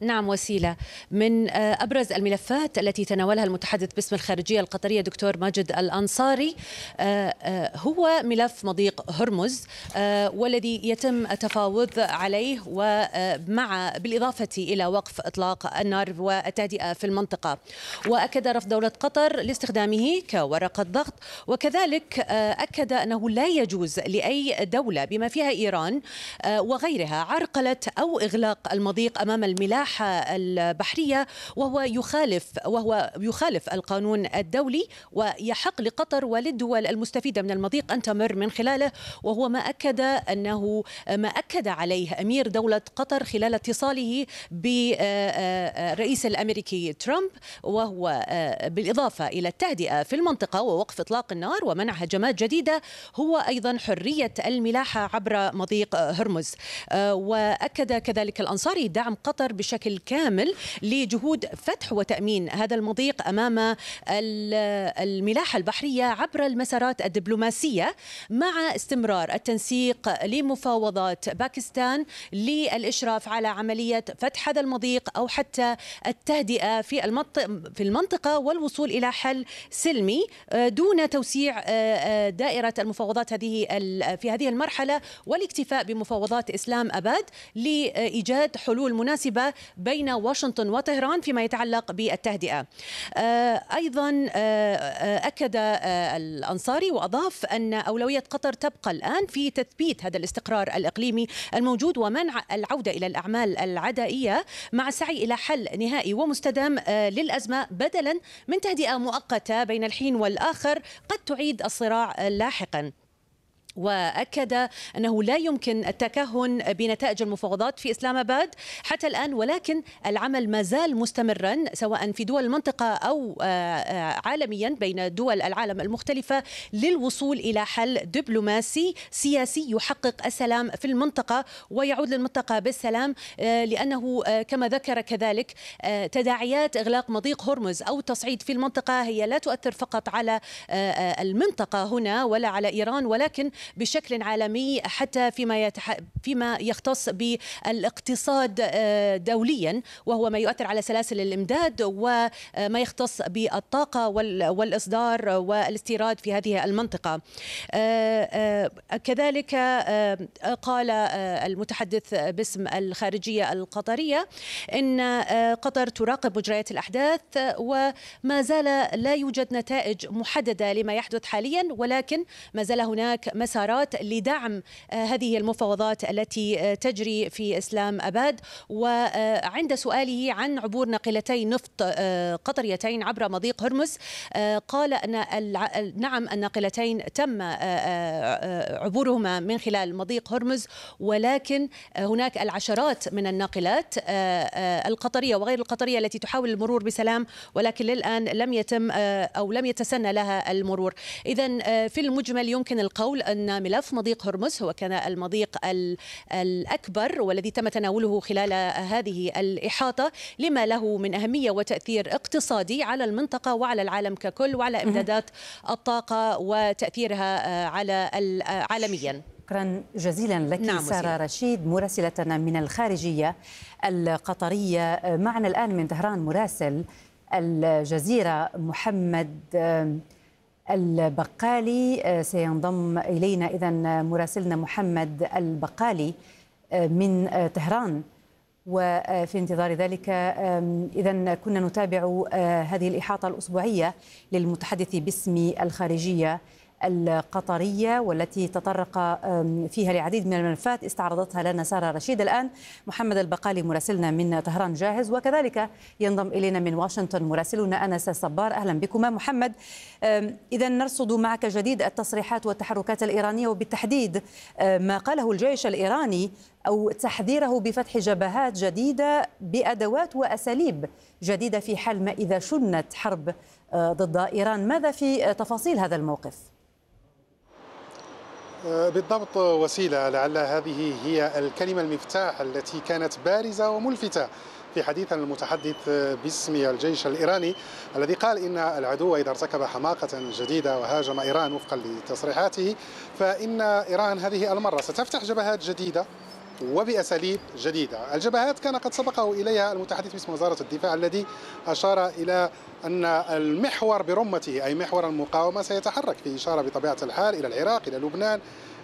نعم، وسيلة من أبرز الملفات التي تناولها المتحدث باسم الخارجية القطرية دكتور ماجد الأنصاري هو ملف مضيق هرمز، والذي يتم التفاوض عليه ومع بالإضافة إلى وقف إطلاق النار والتهدئة في المنطقة. وأكد رفض دولة قطر لاستخدامه كورقة ضغط، وكذلك أكد أنه لا يجوز لأي دولة بما فيها إيران وغيرها عرقلة أو إغلاق المضيق أمام الملاحة البحرية، وهو يخالف القانون الدولي، ويحق لقطر وللدول المستفيدة من المضيق أن تمر من خلاله. وهو ما أكد عليه أمير دولة قطر خلال اتصاله بالرئيس الأمريكي ترامب، وهو بالإضافة إلى التهدئة في المنطقة ووقف إطلاق النار ومنع هجمات جديدة هو أيضا حرية الملاحة عبر مضيق هرمز. وأكد كذلك الأنصاري دعم قطر بشكل كامل لجهود فتح وتأمين هذا المضيق أمام الملاحة البحرية عبر المسارات الدبلوماسية، مع استمرار التنسيق لمفاوضات باكستان للإشراف على عملية فتح هذا المضيق أو حتى التهدئة في المنطقة والوصول إلى حل سلمي دون توسيع دائرة المفاوضات في هذه المرحلة، والاكتفاء بمفاوضات إسلام أباد لإيجاد حلول مناسبة بين واشنطن وطهران فيما يتعلق بالتهدئة. أيضا أكد الأنصاري وأضاف أن أولوية قطر تبقى الآن في تثبيت هذا الاستقرار الإقليمي الموجود ومنع العودة إلى الأعمال العدائية، مع السعي إلى حل نهائي ومستدام للأزمة بدلا من تهدئة مؤقتة بين الحين والآخر قد تعيد الصراع لاحقا. وأكد أنه لا يمكن التكهن بنتائج المفاوضات في إسلام أباد حتى الآن، ولكن العمل ما زال مستمرا سواء في دول المنطقة أو عالميا بين دول العالم المختلفة للوصول إلى حل دبلوماسي سياسي يحقق السلام في المنطقة ويعود للمنطقة بالسلام، لأنه كما ذكر كذلك تداعيات إغلاق مضيق هرمز أو تصعيد في المنطقة هي لا تؤثر فقط على المنطقة هنا ولا على إيران، ولكن بشكل عالمي حتى فيما يختص بالاقتصاد دوليا، وهو ما يؤثر على سلاسل الإمداد وما يختص بالطاقة والإصدار والاستيراد في هذه المنطقة. كذلك قال المتحدث باسم الخارجية القطرية إن قطر تراقب مجريات الأحداث وما زال لا يوجد نتائج محددة لما يحدث حاليا، ولكن ما زال هناك مسارات لدعم هذه المفاوضات التي تجري في إسلام أباد. وعند سؤاله عن عبور ناقلتي نفط قطريتين عبر مضيق هرمز قال أن نعم الناقلتين تم عبورهما من خلال مضيق هرمز، ولكن هناك العشرات من الناقلات القطرية وغير القطرية التي تحاول المرور بسلام، ولكن للآن لم يتم أو لم يتسنى لها المرور. إذن في المجمل يمكن القول أن ملف مضيق هرمز هو كان المضيق الأكبر والذي تم تناوله خلال هذه الإحاطة لما له من أهمية وتأثير اقتصادي على المنطقة وعلى العالم ككل وعلى إمدادات الطاقة وتأثيرها عالميا. شكرا جزيلا لك. نعم سارة رشيد مراسلتنا من الخارجية القطرية. معنا الآن من طهران مراسل الجزيرة محمد البقالي سينضم إلينا. إذن مراسلنا محمد البقالي من طهران، وفي انتظار ذلك إذن كنا نتابع هذه الإحاطة الأسبوعية للمتحدث باسم الخارجية القطرية والتي تطرق فيها لعديد من الملفات استعرضتها لنا سارة رشيد. الآن محمد البقالي مراسلنا من طهران جاهز، وكذلك ينضم إلينا من واشنطن مراسلنا أنس الصبار. أهلا بكما. محمد، إذا نرصد معك جديد التصريحات والتحركات الإيرانية، وبالتحديد ما قاله الجيش الإيراني أو تحذيره بفتح جبهات جديدة بأدوات وأساليب جديدة في حال ما إذا شنت حرب ضد إيران. ماذا في تفاصيل هذا الموقف؟ بالضبط وسيلة، لعل هذه هي الكلمة المفتاح التي كانت بارزة وملفتة في حديث المتحدث باسم الجيش الإيراني الذي قال إن العدو إذا ارتكب حماقة جديدة وهاجم إيران وفقا لتصريحاته فإن إيران هذه المرة ستفتح جبهات جديدة وبأساليب جديدة. الجبهات كان قد سبقه إليها المتحدث باسم وزارة الدفاع الذي أشار إلى أن المحور برمته أي محور المقاومة سيتحرك، في إشارة بطبيعة الحال إلى العراق، إلى لبنان.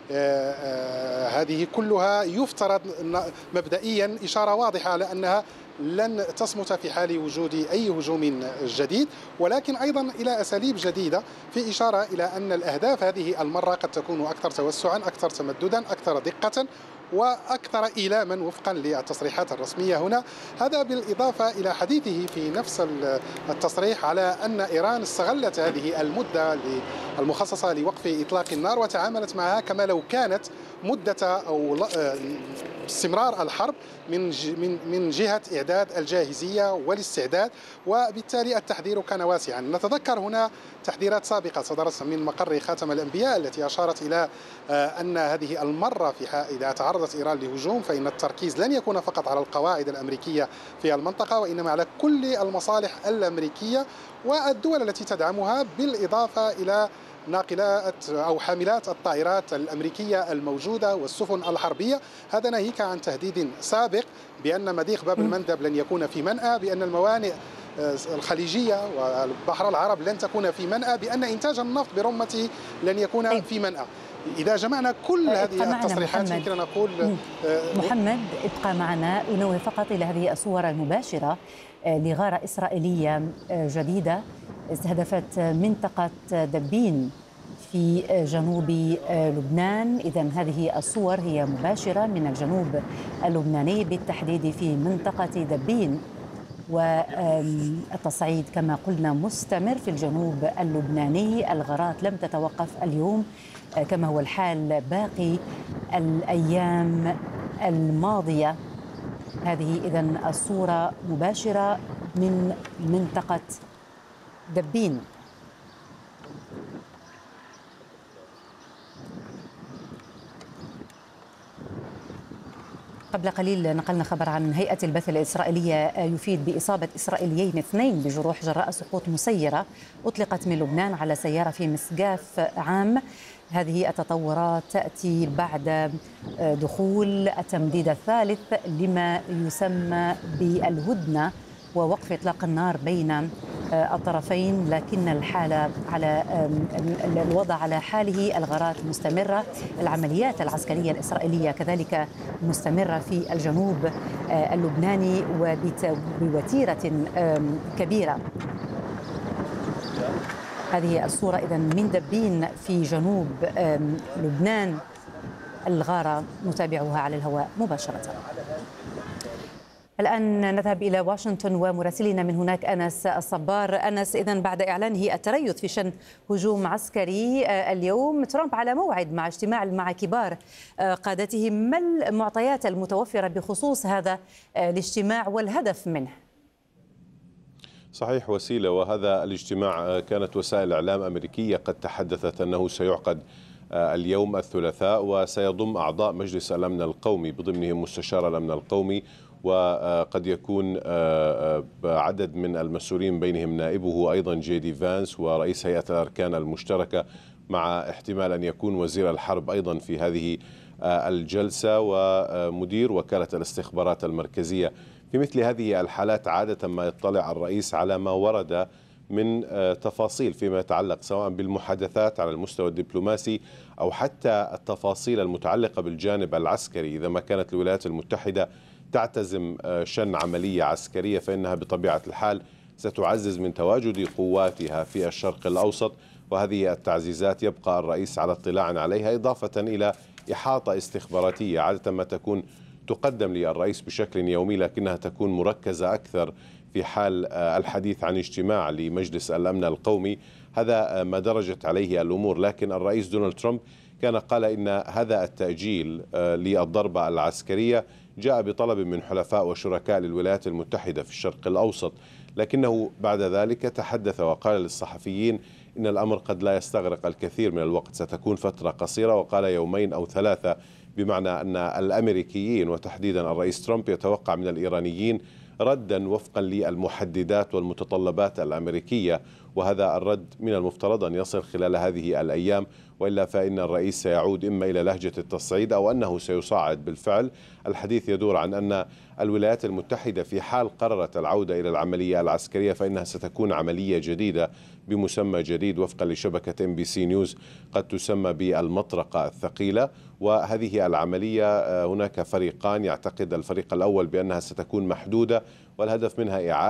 هذه كلها يفترض مبدئيا إشارة واضحة على أنها لن تصمت في حال وجود أي هجوم جديد، ولكن أيضا إلى أساليب جديدة، في إشارة إلى أن الأهداف هذه المرة قد تكون أكثر توسعا، أكثر تمددا، أكثر دقة وأكثر إيلاما وفقا للتصريحات الرسمية هنا. هذا بالإضافة إلى حديثه في نفس التصريح على أن إيران استغلت هذه المدة المخصصة لوقف إطلاق النار وتعاملت معها كما لو كانت مدة أو استمرار الحرب من جهة إعداد الجاهزية والاستعداد، وبالتالي التحذير كان واسعا. نتذكر هنا تحذيرات سابقة صدرت من مقر خاتم الأنبياء التي أشارت إلى أن هذه المرة إذا تعرضت إيران لهجوم فإن التركيز لن يكون فقط على القواعد الأمريكية في المنطقة، وإنما على كل المصالح الأمريكية والدول التي تدعمها، بالإضافة إلى ناقلات أو حاملات الطائرات الأمريكية الموجودة والسفن الحربية. هذا ناهيك عن تهديد سابق بأن مضيق باب المندب لن يكون في منأى، بأن الموانئ الخليجية والبحر العرب لن تكون في منأى، بأن إنتاج النفط برمته لن يكون في منأى. إذا جمعنا كل هذه التصريحات يمكن أن نقول محمد ابقى معنا. أنوه فقط إلى هذه الصور المباشرة لغارة إسرائيلية جديدة استهدفت منطقة دبين في جنوب لبنان. إذن هذه الصور هي مباشرة من الجنوب اللبناني، بالتحديد في منطقة دبين، والتصعيد كما قلنا مستمر في الجنوب اللبناني. الغارات لم تتوقف اليوم كما هو الحال باقي الأيام الماضية. هذه إذن الصورة مباشرة من منطقة دبين. قبل قليل نقلنا خبر عن هيئة البث الإسرائيلية يفيد بإصابة إسرائيليين 2 بجروح جراء سقوط مسيرة أطلقت من لبنان على سيارة في مسقاف عام. هذه التطورات تأتي بعد دخول التمديد الثالث لما يسمى بالهدنة ووقف إطلاق النار بين الطرفين، لكن الحالة على الوضع على حاله. الغارات مستمرة، العمليات العسكرية الإسرائيلية كذلك مستمرة في الجنوب اللبناني وبوتيرة كبيرة. هذه الصورة إذن من دبين في جنوب لبنان. الغارة نتابعها على الهواء مباشرة. الآن نذهب إلى واشنطن ومراسلنا من هناك أنس الصبار. أنس، إذن بعد إعلانه التريث في شن هجوم عسكري اليوم، ترامب على موعد مع اجتماع مع كبار قادته. ما المعطيات المتوفرة بخصوص هذا الاجتماع والهدف منه؟ صحيح وسيلة، وهذا الاجتماع كانت وسائل إعلام أمريكية قد تحدثت أنه سيعقد اليوم الثلاثاء، وسيضم أعضاء مجلس الأمن القومي بضمنهم مستشار الأمن القومي، وقد يكون عدد من المسؤولين بينهم نائبه أيضا جيدي فانس ورئيس هيئة الأركان المشتركة، مع احتمال أن يكون وزير الحرب أيضا في هذه الجلسة، ومدير وكالة الاستخبارات المركزية. في مثل هذه الحالات عادة ما يطلع الرئيس على ما ورد من تفاصيل فيما يتعلق سواء بالمحادثات على المستوى الدبلوماسي أو حتى التفاصيل المتعلقة بالجانب العسكري. إذا ما كانت الولايات المتحدة تعتزم شن عملية عسكرية فإنها بطبيعة الحال ستعزز من تواجد قواتها في الشرق الأوسط، وهذه التعزيزات يبقى الرئيس على اطلاع عليها، إضافة إلى إحاطة استخباراتية عادة ما تكون تقدم للرئيس بشكل يومي، لكنها تكون مركزة أكثر في حال الحديث عن اجتماع لمجلس الأمن القومي. هذا ما درجت عليه الأمور، لكن الرئيس دونالد ترامب كان قال إن هذا التأجيل للضربة العسكرية جاء بطلب من حلفاء وشركاء للولايات المتحدة في الشرق الأوسط، لكنه بعد ذلك تحدث وقال للصحفيين إن الأمر قد لا يستغرق الكثير من الوقت، ستكون فترة قصيرة، وقال 2 أو 3، بمعنى أن الأمريكيين وتحديدا الرئيس ترامب يتوقع من الإيرانيين ردا وفقا للمحددات والمتطلبات الأمريكية، وهذا الرد من المفترض أن يصل خلال هذه الأيام، وإلا فإن الرئيس سيعود إما إلى لهجة التصعيد أو أنه سيصعد بالفعل. الحديث يدور عن أن الولايات المتحدة في حال قررت العودة إلى العملية العسكرية فإنها ستكون عملية جديدة بمسمى جديد وفقا لشبكة MBC نيوز قد تسمى بالمطرقة الثقيلة. وهذه العملية هناك فريقان، يعتقد الفريق الأول بأنها ستكون محدودة والهدف منها إعادة